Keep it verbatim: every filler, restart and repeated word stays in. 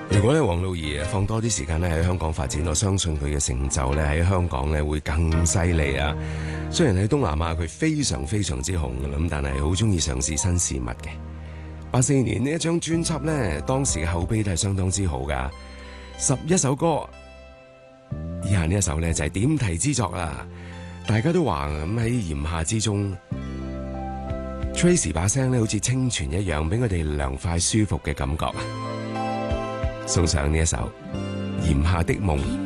如果咧王露儀放多啲時間咧喺香港發展，我相信佢嘅成就咧喺香港咧會更犀利啊！雖然喺東南亞佢非常非常之紅嘅，咁但係好中意嘗試新事物嘅。八四年呢一張專輯咧，當時嘅口碑都係相當之好噶，十一首歌，以下呢一首咧就係點題之作啦。大家都話咁喺炎夏之中 ，Tracy 把聲咧好似清泉一樣，俾我哋涼快舒服嘅感覺啊！送上呢一首《炎夏的夢》。